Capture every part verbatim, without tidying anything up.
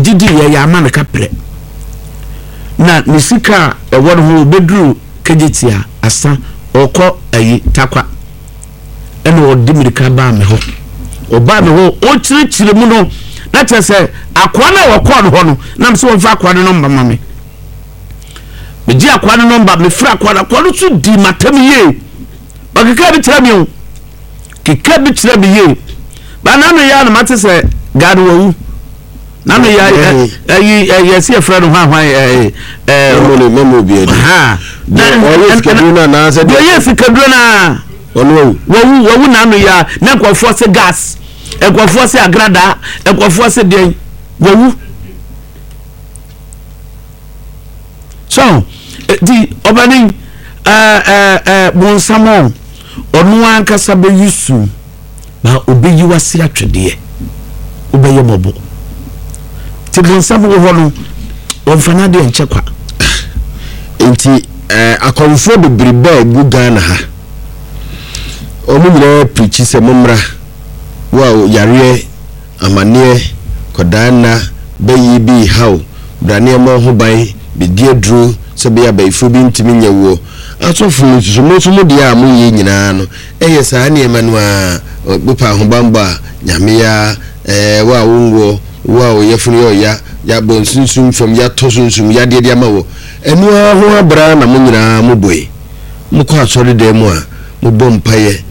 ogidi ye ya ama ne kapre na ne sika e won ho bedru kejitia asa okọ ayi takwa ene odi mirika ba me ho oba me ho o chirichiri mu no na chese akwa na wokọ no ho no na mse won fa akwa no mba mame me ji akwa no mba me fra akwa akwa no su di matam ye bakeka bi tira mi o keka bi tira mi ye ba na no ya na mate se gadu wu na no ya ayi ya si afra no hwan hwan eh eh memo memo bi edi ha na o kaduna na se de yes kaduna onu wo wo na no ya na kwafo se gas e kwafo se agrada e kwafo se den wo so di obani eh eh eh bonsamo onu ankasa be yusu ba obeyi wase atwede obeye mobo ti bonsamo wo no onfana de enche kwa enti eh akonfo de bribe gu Ghana ha omu nyina preach se momra wa yare amane kodana beyi bi how brane ma ho ban be diedru se be abaifo bi ntimi nyawo atofo sumo sumo dia amu ye nyina no eye saa ne ma no a bupa ho bamba nyame ya eh wa wonwo wa oyefunu yo ya ya bonsunsun from ya tosunsun ya de de mawo enu ho abra na mo nyina mo boy mo ko asori de mo a mo bom paye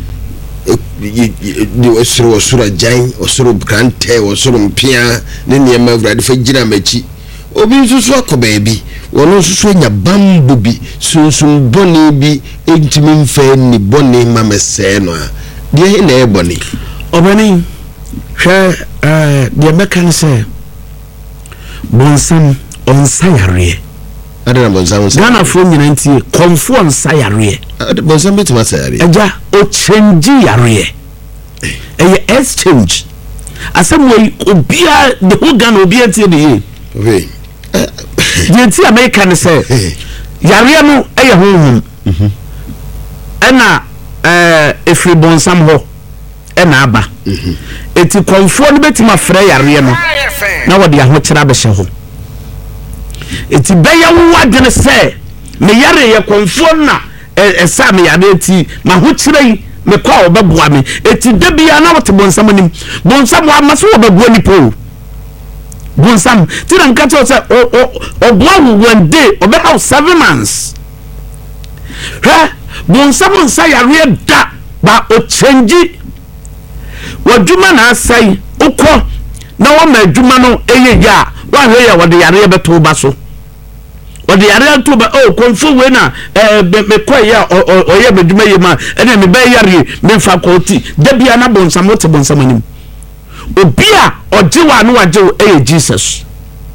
di osoro osoro jan osoro grante osoro mpia ne ne ma vrade fa gira machi obi susu akoba bi wono susu nya bambo bi sunsun boni bi entimi mfa ni boni mamese no a de he na e boni obani hwe eh de mekan se bonsam on sayare adana bonsam Ghana fo nyina ntie konfo on sayare bonsam betima sayare eja o change yare e exchange asem we obia de ho Ghana obia tie de ye we de tie America ne se yare no e ye honhum mhm ena eh efri bonsam ho ena aba mhm eti konfo no betima frɛ yare no na wode ya ho kyera be hye ho eti beya wo adene se me yare ye konfo na esa me yare eti ma ho kyera yi me kwa obeboa me eti da bia na wote bonsam nim bonsam wa maso obeboa ni po bonsam ti na nka che se oboa wo one day obe how seven months ha bonsam nsa yare da ba o change wadwuma na asai ukọ na wo ma adwuma no eye ya wa hwe ya wode yare beto ba so wode yare to ba o konfo we na eh me koy ya oye bedwuma ye ma ene me ba yare me fa koti da bia na bonsam wote bonsam anim obia ojewa no wajew eye Jesus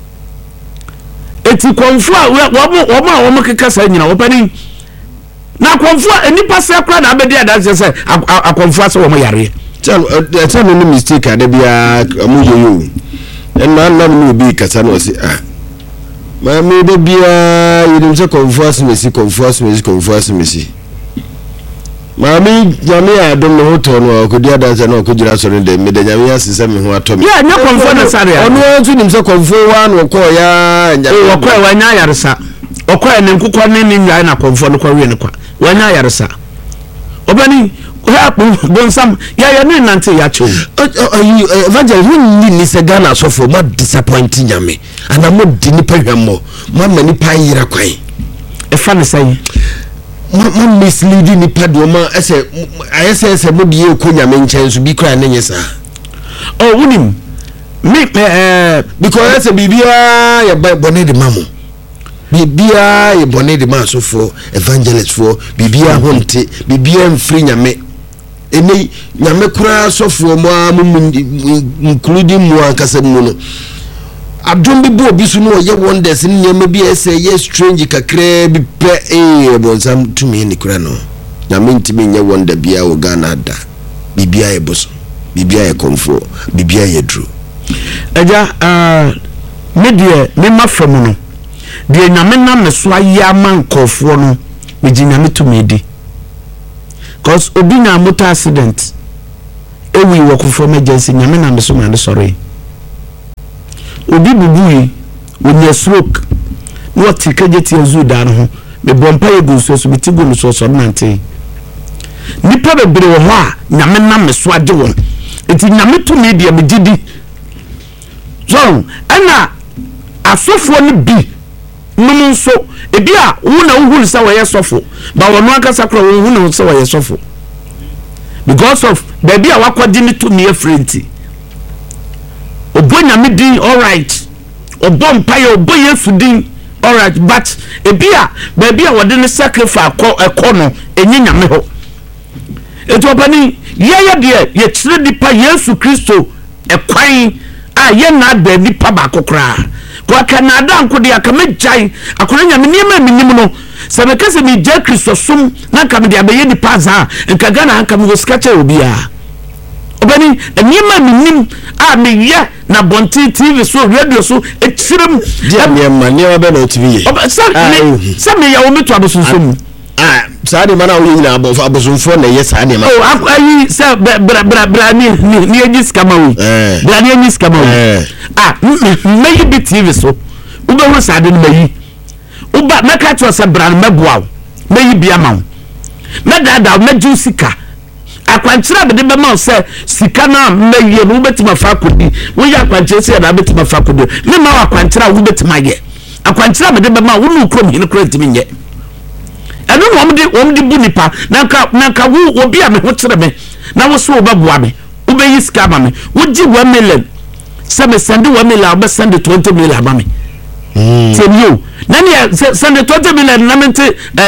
eti konfo a wo ma wo mekeka sa nyina wo pani na konfo enipa se kra na abedi adanse se akonfo ase wo ma yare tell tell no mistake ada bia amu yoyo en na na no bi kasa no se ah ma me de bia yidim se confuase mesi confuase mesi confuase mesi ma me jame adom no hoto no ko dia danse no ko jira so de me de jame asese me ho ato me ya nya confu na sare ono antu nim se confu wa no ko ya nya o ko wa nya yaresa o ko ne nkukọ ne ne nya na confu no ko wie ne kwa wa nya yaresa obani bonsam ya ya ne nante ya chew evangel won ni se Ghana so for ma disappoint nyame ana mo di ni pahwammo ma mani pa yira kwan e fa ne sai ma mislead ni pado ma ese ayese ese mo di ko nyame nchen so bi kra ne nyesa oh wunim me eh because ese bibia ya bone de mamo bibia ye bone de ma so for evangelist for bibia honte bibia mfri nyame eni nyame kura sofo mo am including mo ankasa mu no adom bi bo bi su no ye wonders ni nyame bi ese ye strange kakra bi pe eh bonsam tumi ni kura no nyame ntimi nye wonder bia o Ghana da bibia ye boso bibia ye komfo bibia ye dru eja ah me de me mafam no de nyame na me so aya man kofo no me nyame tumi di cause obi na motor accident ewi wo ko from emergency nyame na me so man sorry obi bubu wonya stroke no tikage ti azu da no me bompa ye gu so so biti gu no so so nante nipa bebre wo ho a nyame na me so age won enti nyame to me dia me gidi so ana asofo ni bi num so ebi a wo na wo hu se wo ye sofo ba wo no akasa kro wo hu na se wo ye sofo because of baby a wakwadi ni to me afrenti obo nyame din all right obo mpaye obo yesu din all right but ebi a baby a wode ni sacrifice ekọ no enyi nyame ho eto bani yeye de ye kire dipa Yesu Kristo ekwan a ye na da nipa ba kokra ko Canada nko de akamejai akona nyame niema minim no se me kase mi je Kristo sum na kam de abaye nipa za nka Ghana anka me skache obi a obani niema minim a me ye na bonti T V so radio so etirem dia niema niema be na T V ye sa me ya wo meto abosunsom ah saade mana wo nyina abofo abosomfo na ye saade ma oh ayi sa bra bra bra ni ni ejis kama wo bra ni ejis kama wo ah meyi bi T V so ube ho saade no meyi uba meka to sa bra no meboa meyi bia ma wo medada meju sika akwankyira be de be ma se sika na meyi no betima fa kodi wo ya akwankyira se na betima fa kodi me ma akwankyira wo betima ye akwankyira be de be ma wo no krom hin kro ntimi nye eno no omde omde bu nipa na ka na ka wo obi a me ho kire me na wo so obaboa me wo be yi sika ba me wo gi one million se me send one million oba send twenty million ba me mm tem you na ne send twenty million na me te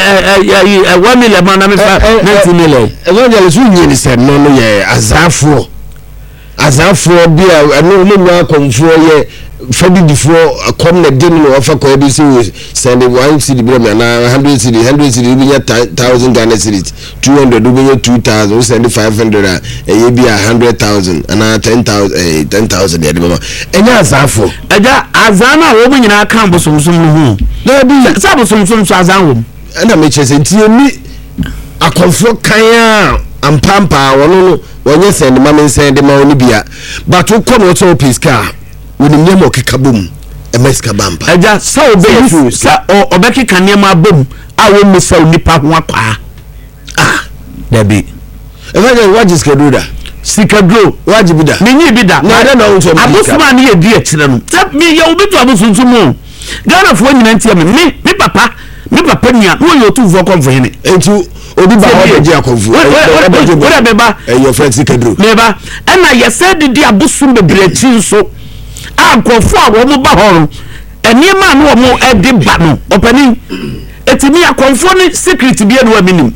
one million ma na me fa ninety million evangelist unye ni se no no ye azafo azafo bi a eno mo nwa konfo ye fadi difo kom na den no ofa ko bi si send one city bi na one hundred city one hundred city bi ya one thousand Ghana cedis two hundred bi ya two thousand send five hundred a e bi a one hundred thousand and ten thousand eh ten thousand ya de mama enya azafo eja azana wo nyina kan bosomsom no hu na bi sa bosomsom so azan wo na me chese ntie mi akonfo kan a ampampa wono no wonye send mama send ma oni bia but ko no so piska woni nyemo kekabum emeska bampa eja sa obe sa obeki kanema bom a wo musa onipa ho akwa ah dabi evaje wajis keduda sikadro wajibida menyi bida na da na unso abusuma ne yedi akire no me ya obetu abusunsumu Ghana fo nyina ntia me me papa me papa nia no yo tu vo konfo hene entu obi ba ho de akonfo we beba eh your friend sikadro meba na yesa didi abusum bebre chi nso ankofo a wo mo ba horo eniema na wo mo edi ba no opani etimi akonfo ni secret bia no aminim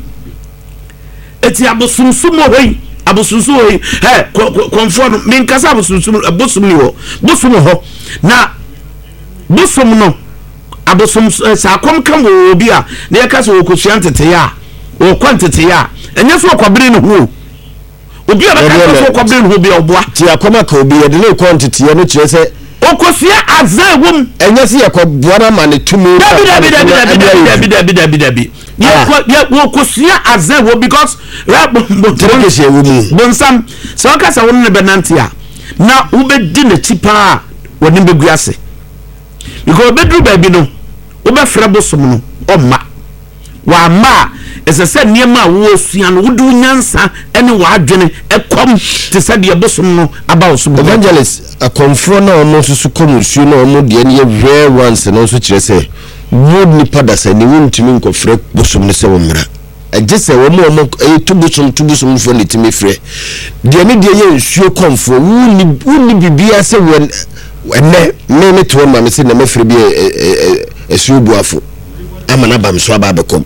eti abusumsum hoyi abusumsum hoyi he konfo no min kasa abusumsum abusum ni wo busum ho na busum no abusum sa kom kam wo obi a na yakasa wo kosua ntete ya wo kwantete ya enye so kwabere no ho obi a baka so kwabere no ho bia oboa ti akoma ka obi ye de le kwantete ya no kire se okosia azewum enye se yakobua na ma ne tumi dabi dabi dabi dabi dabi dabi dabi ye okosia azewo because treke she wumu bonsam so kasa won ne benante a na ubedi ne chipa woni beguase because bedru baby no ubefra bosom no omma wa ma ese se niema wo osua no wudu nyansa ene wa adwene ekom te se de bosom no aba osum evangelist akonfro na omo susu komusu na omo de ne rare ones no so kire se wo ni padasa ni wuntimi nkofre bosom ne se wo mra eje se wo mo omo tubusom tubusom fo ne timi frɛ de ne de ye nsuo konfo wo ni wo ni bibia se wo ene me me to ma me se na mafre bi esuo buafo amana bam so aba bekom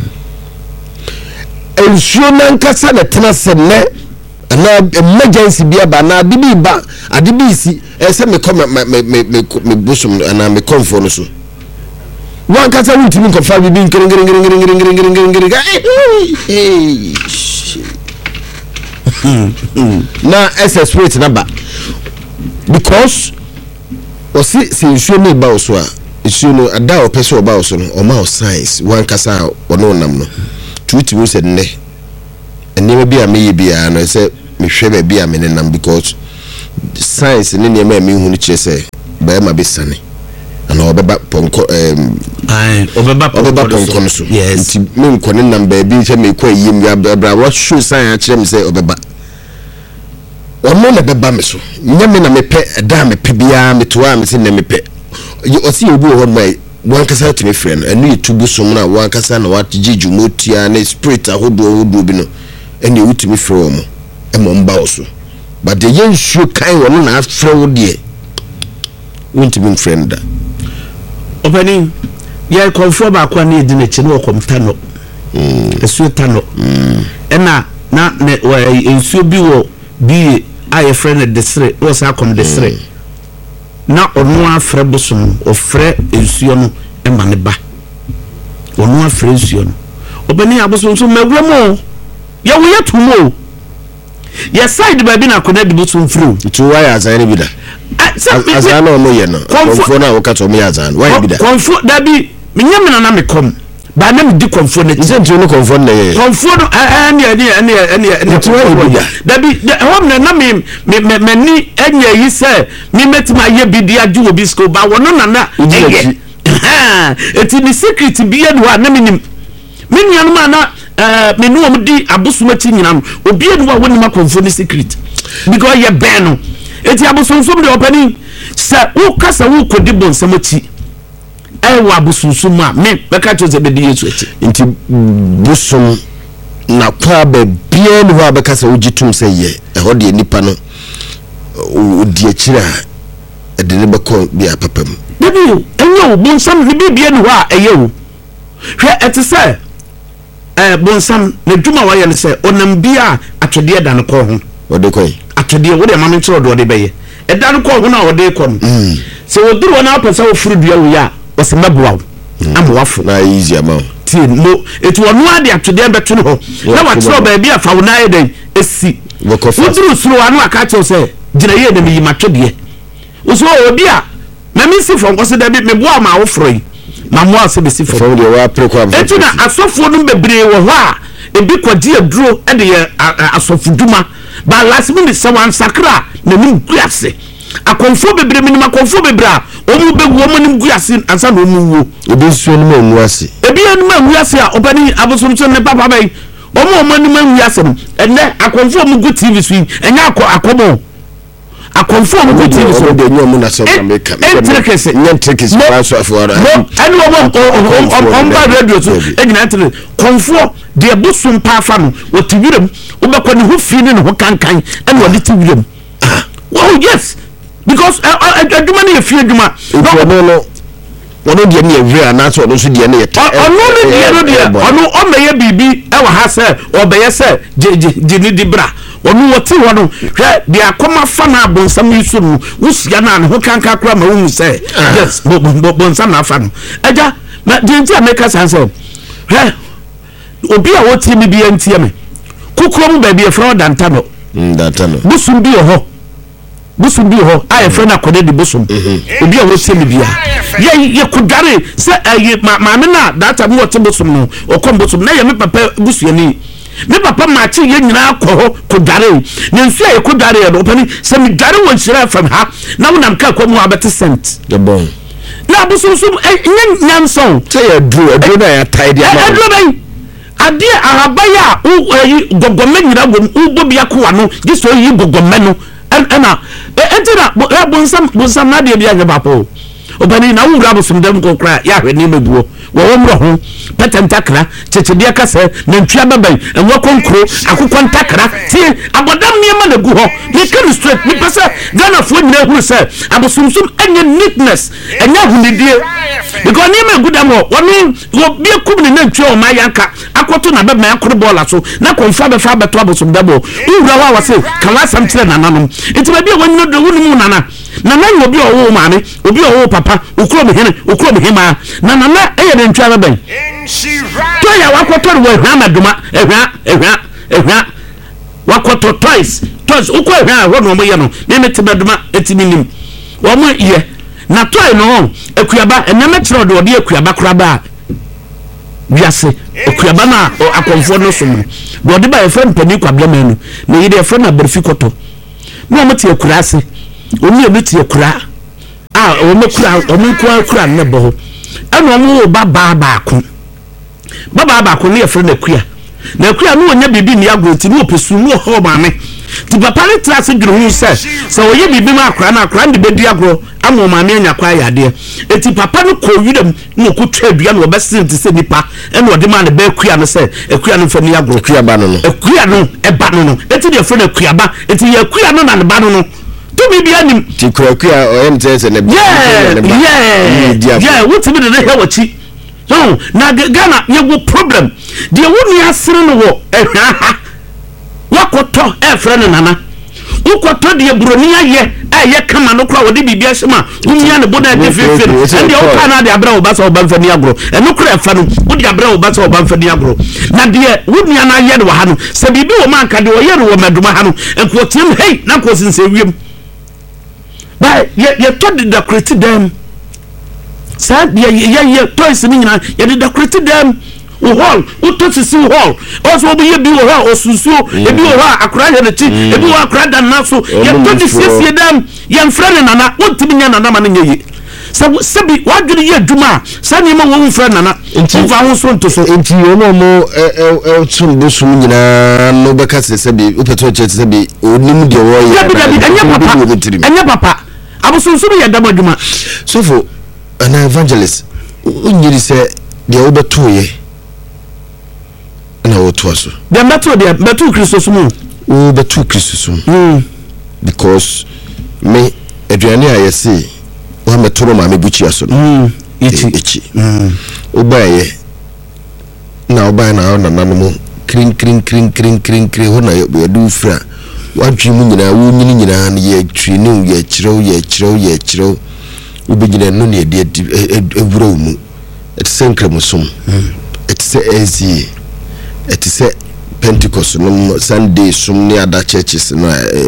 ensuo nankasa na tena se ne na emergency bia ba na adibi ba adibi si ese me kom me me me me busum na me komfo no so wan kasa wuntimi nkofa bibi ngiringиringиringиringиringиringиringиringиring na ss spirit na ba because o si si nsuo ne ba so a nsuo no ada o pese o ba so no o ma science wan kasa o no nam no tweet we said ne enema bia me ye bia no say me hwe ba bia me nam because science ne ne ma me hu ni kire say bɛrima bɛsane ana ɔbɛba pɔnkɔ ɛɛm ai ɔbɛba pɔnkɔ no so nti me nkɔne nam baabi sɛ mekɔ yiem abra wa show sign akyerɛ me sɛ ɔbɛba ɔno na bɛba me so nyɛ me na mepɛ ɛda mepɛ biara metoa me sɛ na mepɛ ɔsi obi wɔ hɔ mai wankasa tumi frɛ no ɛno yɛ tubu som na wankasa na wategye dwumotia na spirit ahodoɔ ahodoɔ bi no ɛne wotumi frɛ wɔ mo ɛmɔ mba wɔ so but the yɛn nsuo kan wɔ no na afrɛ wo deɛ wontumi mfrɛ no da ɔpɛni yɛ kɔmfo baako a ne yɛdi n'akyi no wɔ kɔmta no ɛsuo ta no ɛna na ne nsuo bi wɔ bi a yɛfrɛ no desere wɔ saa kɔm desere na ɔno afrɛ bosom ɔfrɛ nsuo no ɛma ne ba ɔno afrɛ nsuo no ɔpɛni abosom so mɛwura mo yɛwo yɛ to mo yɛ side baabi na akɔda de bosom firi to why azan bi da azan no mo yɛ no kɔmfo na wɔka to mo yɛ azan why bi da kɔmfo da bi menyɛ me na na me kom ba na me di kɔmfo na ti nti no kɔmfo na yɛ kɔmfo no ɛne ɛne ɛne ɛne ɛne to why bi da da bi ɛhɔ me na me me me ni ɛnyɛ yi sɛ me metima yɛ bi di aju obi school ba wɔno na na ɛyɛ eti ni secret bi yɛ no na me nim me nuanom ana eh me no om di abosomachi nyina no obi enu wa woni makonfo ni secret because ye ben no eti abosonsom de opani se wo kasa wo kodi bonsamochi eh wa abosonsom a me beka cho ze be di yesu achi nti bosom na kwa be bia ni ho beka se wo gitum se ye eho de nipa no odi achira ede ne beko bia papam debi enyo bonsam ni bibia ni ho a eyewo hwe etese eh bonsam na dwuma wa ye ne se onam bia atwede da ne ko ho ode koy atwede wo de ma me tro do de beye e da ne ko ho na ode ko no se woduru na apesa wo furu dua wo ya o se meboa amwafo na easy ama ti no etu onu ade atwede beto no ho na wa tro ba bia fa wo na ye den esi woduru suru anu aka che se gina ye de mi matwede wo so obi a na mi si fo nkoso da bi meboa ma wo fro yi mamwa se besi fo fo de wa prekwa etu na asofo no bebre wo ho a ebi kwaji aduro e de asofo duma ba last minute se wan sakra na nim guase akonfo bebre minim akonfo bebre a omu be wo manim guase ansa na omu wo ebi suo no ma guase ebi enu ma guase a obani abosomso ne papa bai omu omu ma guase no enne akonfo omu gu T V so enya akomo akonfo omu gu T V so de nyomu na so na make entrekese nyentrekese ba so afuara enu omu on ba radio so enyina entre konfo de bosom pa afa no wotiwirem wobekọ ne ho fi ne ho kankan ene wode tiwirem oh yes because aduma ne fi aduma no no wono de ne awira na so no so de ne yeta ono ne de no de ono o meye bibi e wa ha se obeye se je ni di bra onu woti wono hwe de akoma fa na abonsam yiso no wusia na ne ho kankan kra ma wu se yes bonsam na fa no aja na de nti ameka sanse hwe obi a woti mi bi antie me kokrom ba bi e fra danta no danta no busum bi ho busum bi ho a e fra na kode di busum obi a woti mi bia ye ye kudare se aye ma me na data mo woti busum no okom busum na ye me papa busuani me papa ma chi ye nyina akọ kudare ne nsu ye kudare ye no pani se mi dare won shira fam ha na wonam ka kwa mu abete cent the bon na busum sum nye nyamson se ye dru adru na ya tidy ama adru bai ade arabaya u gogome nyina wo ubo bia ko ano gi so yi gogome no ena entina bonsam bonsam na de bia nyabapo obani na wura busum dem ko kra ya hwe ni mebuo wo wo mro ho patentakra chechede kase na ntwa babai enwo konkro akokon takra ti abodam niema na gu ho me kan straight me pese Ghana fo nyina hu se abosumsum enye neatness enye hunidie because niema gudam ho woni wo bia kum ni na ntwa o ma yanka akoto na be ma yakoro bola so na konfa be fa beto abosum dabo wura wa wase kala sam tire nananom enti bia wonno do wonu nana nana obi owo maame obi owo papa okuro me hene okuro me hema nana na eye de ntwa babai to ya wakoto wo hwa maduma ehwa ehwa ehwa wakoto twice twice ukọ ehwa ho no mo ye no me mete maduma etiminim wo mo ye na toy no akuaba enama kire de ode akuaba koraba wiase akuaba na akonfo no so no de ode ba efra mpani kwablema no na yede efra na berfi koto no mo te akurase oni ebi te akura a a ɔmo kura ɔmo kura kura ne bɔ ho ɛna ɔmo wo ba ba baako ba ba baako ne yɛfrɛ na kua na kua no wonya bibi ne agro ti no opesu no ho maame ti papa ne tra se dwuru hu sɛ sɛ woyɛ bibi ma akora na akora ne bedi agro ama maame anya kwa yade eti papa no kɔ wiram na okotwa adua na obɛsen te sɛ nipa ɛna ɔde ma ne ba kua no sɛ akua no fa ne agro kua ba no no akua no ɛba no no eti de yɛfrɛ na kua ba eti yɛ kua no na ne ba no no to bi bi anim ti kura kua o em tese ne ba yeah yeah yeah what be the he wachi no na Ghana ye go problem de wo ni asere no wo ehwa wakoto e frɛ no nana ukoto de buroni aye aye kama no kura wo de bibia hyema umia ne boda de fefe and de o kana de abra wo ba so ba mfani agro e no kura fa no wo de abra wo ba so ba mfani agro na de wo nia na aye de wo ha no se bibi wo man ka de wo ye no wo maduma ha no enko tim hey na ko sinse wiem ba ye ye to de decorate them sa ye ye ye toys ni nyina ye de decorate them o hall o to sisi hall also be ye bi wo ha osusuo e bi wo ha akra ye ne ti e bi wo akra da na so ye to de sisi them ye mfra ne nana wontimi nya nana ma ne ye se se bi wadwiri ye adwuma sa ni ma wo mfra nana mfa ho so nto so enti wo no mo e tun bo sum nyina no be ka se bi o peto che se bi onim de wo ye anya papa anya papa abosunsun ye dama adwuma sofo an evangelist unyiri se de wo beto ye na wo to so de beto de beto Kristo sumu wo beto Kristo sum mm because me aduane ayese wa metoro ma mebuchi aso mm ichi ichi mm obaye na obaye na na nanu krin krin krin krin krin krin ho na ye du fra wadwi mu nyina wo nyini nyina na ye twi ne ye kirew ye kirew ye kirew ubegyina no ne de ewuro mu etse nkramusum etse ezi etse Pentecost no Sunday sum ne ada churches no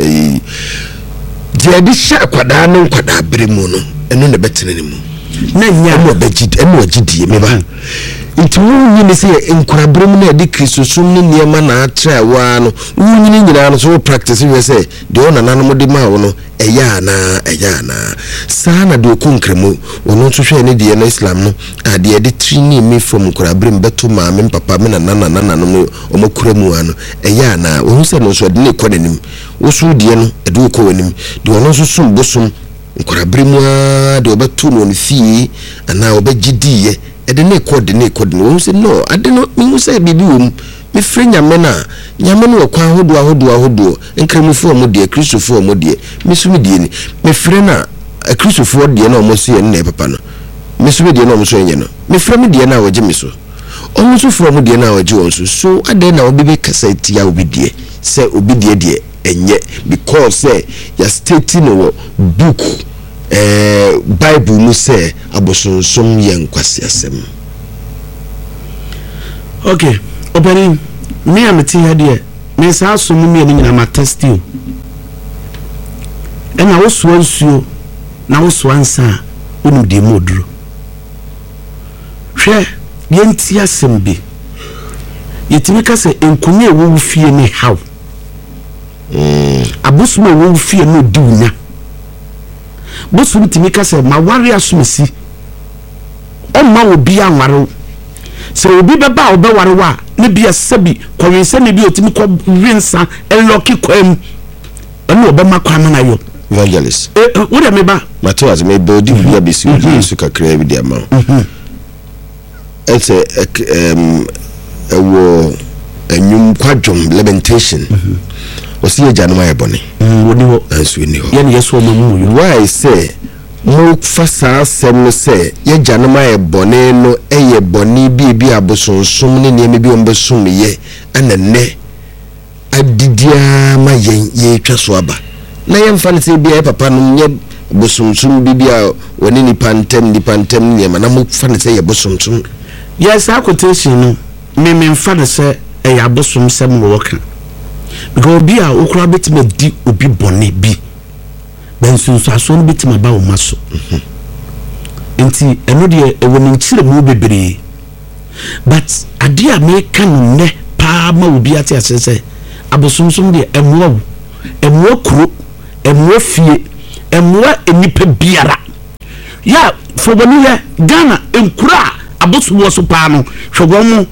de ade sha kwada no kwada bere mu no eno ne betene ne mu na nya mo begid eno agidie me ba nti wo nyini se enkurabere mu na de Kristo sum ne niema na atra wa no wo nyini nyina no so practice we say de ona nanom de ma wo no eya na eya na sana de okunkremu wono so hwe ne de na Islam no ade de trini me from enkurabere mbeto ma me papa me na nana nana no o makuramu ano eya na wo se no so de ne konanim wo so de no de wo ko wanim de wono so sum bosum enkurabere mu de obeto no ne fie ana obegidie ede ne kode ne kode no se no ade no mi say bibi wom me frɛ nyame na nyame no kwa hodo ahodo ahodo nkramufo mo de kristofo mo de me sumi de ni me frɛ na kristofo de na mo so ye na papa no me sumi de na mo so ye no me frɛ me de na woje me so omo so frɛ mo de na woje won so so ade na obi be kasa tia obi de say obi de de enye because say ya state no book eh Bible mu say abosonsom ye nkwase asem. Okay, obani me ameti ha de me sa asom me ni nyina ma test you e na wo so nsuo na wo so ansa onu de moduro hwe ye nti asem bi yetimi ka se enkunye wo fie ni haw mm abosoma wo fie no diunya bosum timi ka se ma ware asomsi o ma obi anware se obi beba obe ware wa ne bia sabi kwense ne bi otimi ko winsa eloki kwam ene obe makwa mana yo evangelist eh wo de me ba Mateus me be odi bia besi odi su kakra bi de ama mhm etse em ewo enyum kwadwom lamentation mhm osi ejanum ayebone mhm woni ho ansu ni ho ye ne yeso mamu yo why say mo fasa sem no say ye janum ayebone no eye bone bi bi abosonsom ne ne bi ombesum ye anenne adidia ma yen ye twaso aba na ye mfa ne se bi papa no nye bosomsum bi bia woni ni pantem ni pantem ne ma na mo fa ne se ye bosomsum yes quotation no me me mfa ne se e ya bosom sem wo ka because obi a okura betima di obi bone bi ben sunsu aso no betima ba wo maso enti eno de e woni nchire mu bebre but ade a me ka no ne pa ma obi ate asese abosomsum de emwo emwo kuro emwo fie emwo enipa biara ya for when you Ghana nkura abosu wo so pa no hwe wo mo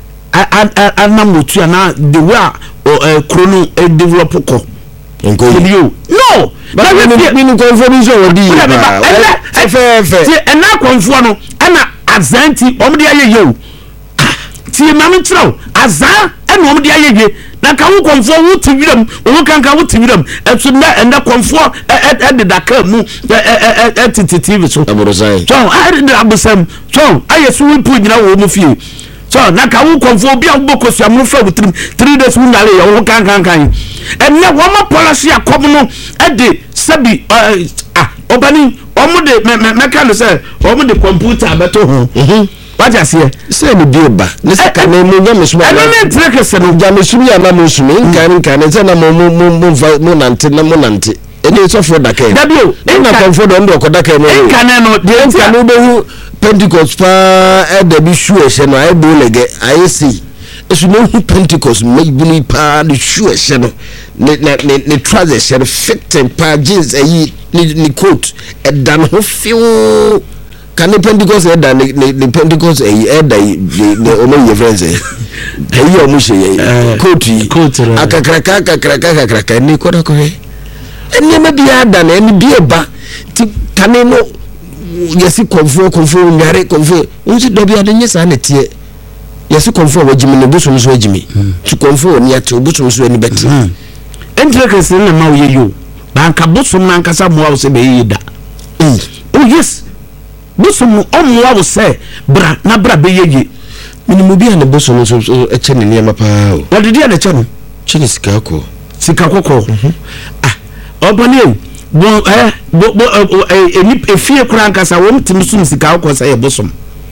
anam otu ana the way krono develop ko nko no but we no confirmation we di e fe fe ti ena konfo no ana azanti omde ayeye o ti mame tro azan ena omde ayeye na ka wo konfo wo tiwiram wo kan ka wo tiwiram etu na enda konfo e de daka mu e ttv so aborosai so I de abosam so ayesu wi pu nyina wo mu fie so na ka wo konfo bia wo bokosu amru fa wutrim three days wo ndale ya wo kan kan kan enne wo ma policy akom no e de sabi ah obani omo de me kan say omo de computer abeto ho what you say say ni bieba ni saka na mu nya mesu ba ene ne treke se no ja mesu ya na mo sumi nkan nkan se na mo mo mo mo nante na mo nante ene so for daka dabio na comfort do ndo ko daka no nkan no de nkan no be hu Pentecost pa e da bi shu ehye no ai bo lege ai si esu no hu Pentecost me bi pa de shu ehye no ne ne ne trousers ehye fit pa jeans ayi ni ni coat e dan ho fiu kan ne Pentecost e da ne ne Pentecost e e da ne o mo ye friends e ayi o mo she ye coat yi akakraka akakraka akakraka ni ko da ko he eni ma bia da na eni bia ba ti kan no yesi konfo konfo ngare konfo unsi dobi ade nyesa na tie yesi konfo wajimi ne busum so wajimi ti konfo ni ate busum so ni beti entrekese na ma oye yo banka busum na nkasa mo awo se be yida oh yes busum o mo awo se bra na bra be yeye minimu bia ne busum so e che ne niam pa o wode dia na che no che ne sika ko sika kokko ah obani bo eh bo bo eni efie kura nkasa won timisum sika ko sa ye bosom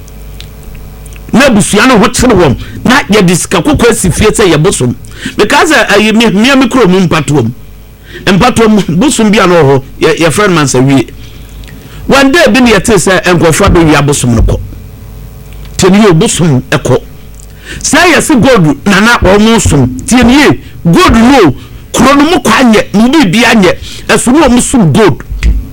na busua no hotere wom na ye disika kokko asifie se ye bosom because ayi me me mikro mu mpatom empatom bosom bia no ho ye friend man sa wie one day bi ne yete se enkofa be wi abosom no ko teni ye bosom eko say yes god na na omusom teni ye god no krono mu kwanye mu bibia anye esu no omusum god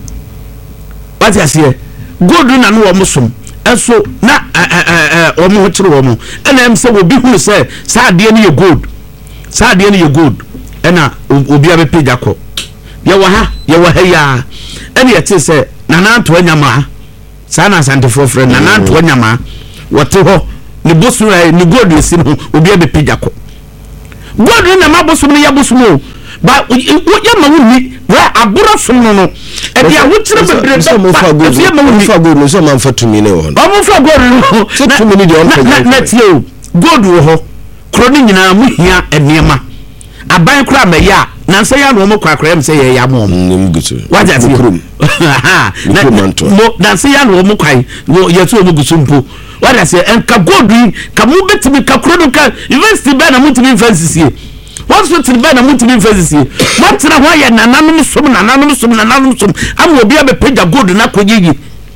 what you say god na no omusum eso na omu hotere omu ena em se obi hu se sa de ne ye god sa de ne ye god ena obi abe page akọ ye wa ha ye wa ha ya ena ye te se na na to anyama sa na sante for friend na na to anyama wote ho ni bosu ni god esi no obi abe page akọ god na ma bosu ne ya bosu no ba ya ma wuni wa abura sum no no e dia wutire bebre so mo fa god so mo fa god so man fa tumi ne wo o mo fa god no so tumi ne de on fa na tie god wo ho kroni nyina mu hia eniema aban kura me ya na nse ya no mo kwa kura em se ye ya mo mm gutu waja ti krum na mo na nse ya no mo kwa ye tu mo gutu mpo waja se enka god ka mu betimi ka kroni ka university be na mutimi fancy what's what the na mutimi fancy what na ho ye nananum som nananum som nananum som am obi abe page god na koyigi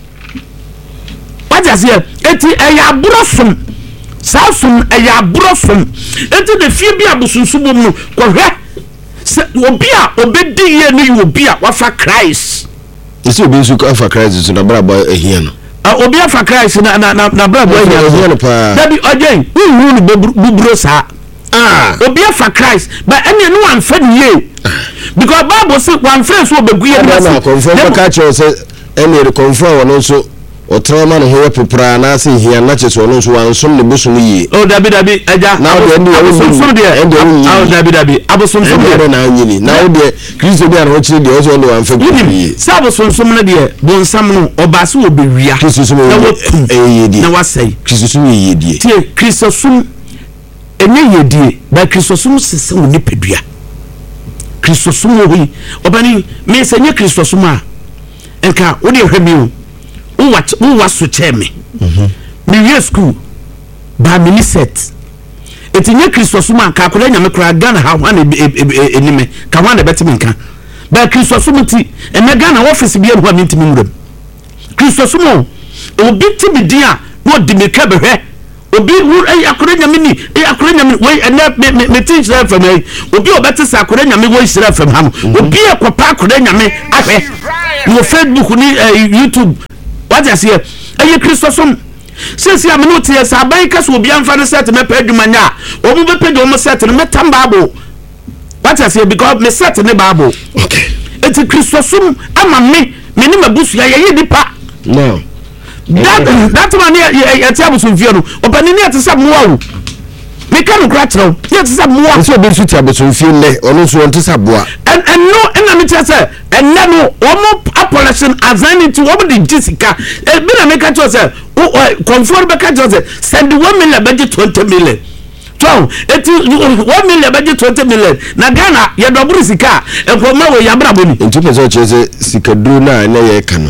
waja se eti eya brosom sasum eya brosom enti de fie bia bosunsubom no ko hwe obi a obedi ye no obi a wafa Christ ese obi su ka fa Christ so na bra ba ehia no obi afa Christ na na na bra ba ehia no da bi ojen wu no buburo sa ah obi afa Christ but ene no anfa niye because Bible say one friend so obegu ye na confirm ka che say ene confirm wono so o trauma no ho popra na se hia na che so no so wansom ne bosom yi o dabi dabi aja na o de ndi o so de o dabi dabi abosom so de na anyini na o de Kristo bi an ho chiri de o so ne wanfa yi sa abosom so na de bonsam no oba se obewia Kristo so na wotum eyedi na wasai Kristo so yedi tie Kristo so enye yedi ba Kristo so sese wo nipadua Kristo so wo hi obani me se nye Kristo so ma enka wo de hwemi o what who was to tell me mhm me year school ba mini set etinye Christos man ka akora nyame kora Ghana ha wan enime ka wan de betimi nka ba Christos muti ene Ghana office bi enho amintimi muram Christos mo obi tibi dia no di me ka behwe obi wu akora nyame ni akora nyame we ene me teach life from me obi obeti sa akora nyame wo isra from ham obi ekopa akora nyame ahwe no Facebook ni YouTube what you say eye Christosom since ya me no tie sa ban ka so obi amfa no set me pa adwuma nya o mu be page o mu set no metam Bible what you say because me set ne Bible okay eti Christosom ama me me ni mabusu ya ye dipa no that that man ya tia busu mfie no opani ni atisa moa wo me kan kra kyerɛw ya atisa moa so be su tia busu mfie ne ono so ntisa boa and and no and me tell say and no omo apolation azani to omo the jessica e bi na me ka kyerɛw say comfort be ka kyerɛw say send one million budget twenty million so eti one million budget twenty million na Ghana ye doburu sika e ko ma wo ya brabo ni ntu pese o chese sikaduru na na ye ka no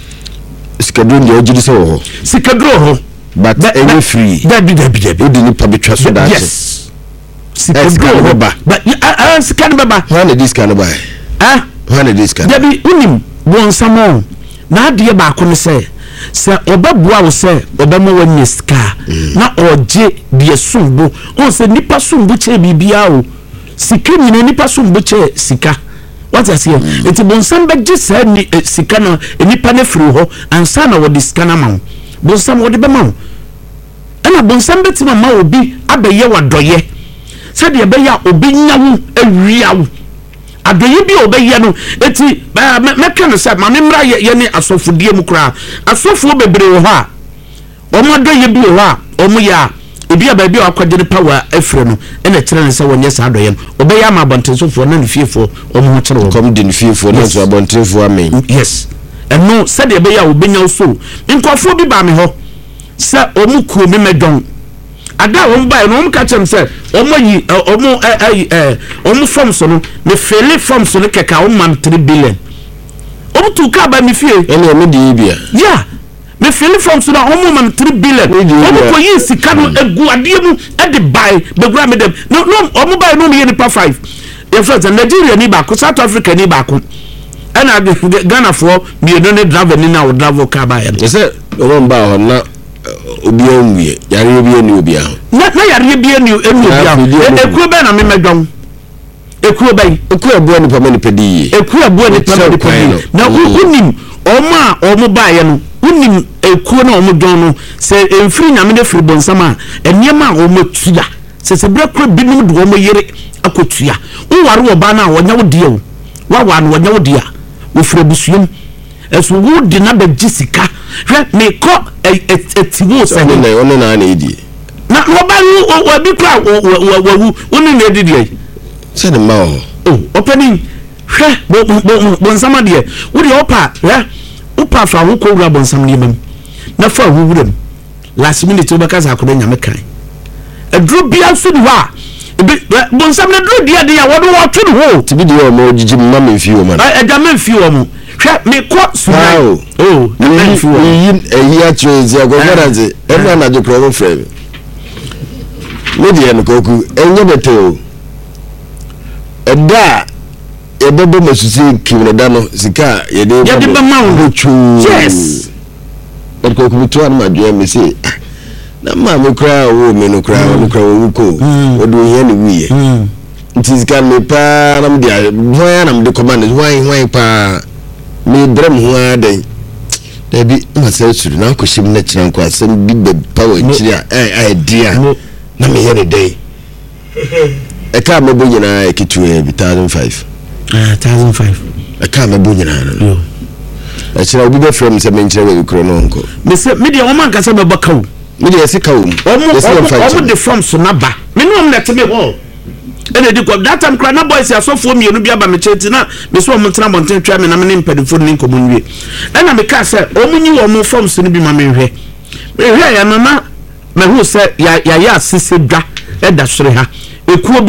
sikaduru ndi ojiri se wo sikaduru ho but any free that be that be that odi ni pa betwa so that yes sikaduru ho but ah sikaduru baba when this can buy ah when this can there be unim bonsamo na ade ba ko ne se se obabua wo se obama wani sika na oje de sumbu on se nipa sumbu che bibia o sika ni nipa sumbu che sika what I say enti bonsam be je sa ni sika na nipa na firi ho ansa na wo de sika na ma bonsam wo de be ma ana bonsam be ti ma obi abeye wadoye se de be ya obi nyawo awiawo adoye bi obeye no eti me ka no say ma memra ye ne asofodie mu kra asofo bebre wo ha omo adoye bi wo ha omo ya ebi aba bi akwadere power afre no ena kire ne say wonye sa adoye no obeye ma abontensofo na ne fiefo omo ho kire wo come din fiefo na so abontensofo amen yes eno say de be ya obenya so nkofo bi ba me ho say omo kuo mi medon ada won ba no ka chem say omo yi omo eh eh omo form so no me fele form so no keka o man three billion omo tu ka ba mi fie ene me di bia yeah me fele form so no omo man three billion omo ko yi sika no egu ade mu e de buy be gra me dem no no omo buy no me ni pa five e friends Nigeria ni ba ko South Africa ni ba ko ana Ghana for me no ne driver ni na o driver ka ba ya no say omo ba ho na obi onwie yare obi eni obi ahụ na na yare bi eni eni obi ahụ ekuro be na me medwon ekuro be ekuro abu ni pama ni pedi ekuro abu ni pama ni pedi na unim oma omo ba ye no unim ekuro na omo dwon no se emfiri nyame de firi bonsama eniema omo tuya se se bra kuro binum de omo yere akotua unware wo ba na wonya wo die wo wa wa no wonya wo dia wo firi busuom esu wo di na be jisika hwe me ko etiwo se ne ono na na edi na wo ba wo obi kra wo wo unu na edi die se ne ma ho oh opening hwe bo bo nsama de wo de opa hwe opa fa wo ko wura bo nsam ne mam na fa wo wuram last minute wo baka za ko nyame kan edro bia so ni wa bo nsam na dro dia de ya wo do wo to ho tibi de o mo jiji ma me fi o man e da me fi o mo hwe me ko suna oh me fi o yin eyi a chozi agogaraze e na na jokro mo frame me de en koku enye bete o eda e bebo masusi kimne da no sika ye de ye de ba ma wo yes e koku bitu an ma dua me say na ma me kra wo me no kra wo kra wo ko wo do ye ni wiye nti sika me pa na me de hoya na me de command hoy hoy pa me drum ho adan da bi ma sai suru na ko shim na kiran ko asem bi be power kiri a eh idea na me yere dai e ka me bo nyina e kitu e bi one thousand five ah one thousand five e ka me bo nyina no e kira obi be frame se me nkire we kro no nko me se me de o man ka se me bakaw me de se kawo omo omo de from so na ba me no am let me ho ene di ko that time kra na boys asofo mienu bi aba me cheti na me so omo tena monten twa me na me mpedifo ni nkomo nwie ena me ka se omo nyi omo from so ni bi ma me hwe me hwe ya na na me hu se ya ya ya sisi dwa e da sore ha ekuo